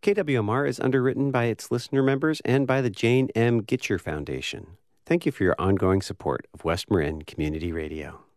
KWMR is underwritten by its listener members and by the Jane M. Gitcher Foundation. Thank you for your ongoing support of West Marin Community Radio.